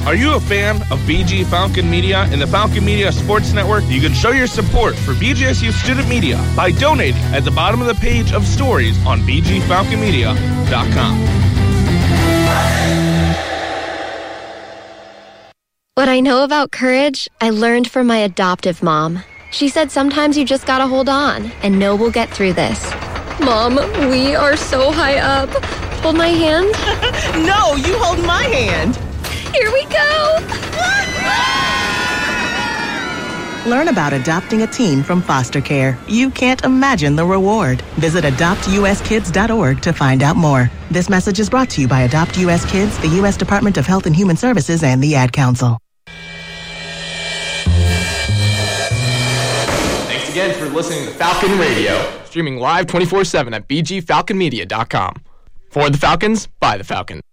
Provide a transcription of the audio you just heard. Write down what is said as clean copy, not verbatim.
Are you a fan of BG Falcon Media and the Falcon Media Sports Network? You can show your support for BGSU Student Media by donating at the bottom of the page of stories on bgfalconmedia.com. What I know about courage, I learned from my adoptive mom. She said sometimes you just gotta hold on and know we'll get through this. Mom, we are so high up. Hold my hand. No, you hold my hand. Here we go. Learn about adopting a teen from foster care. You can't imagine the reward. Visit adoptuskids.org to find out more. This message is brought to you by Adopt US Kids, the U.S. Department of Health and Human Services, and the Ad Council. Thanks again for listening to Falcon Radio, streaming live 24/7 at bgfalconmedia.com. For the Falcons, by the Falcons.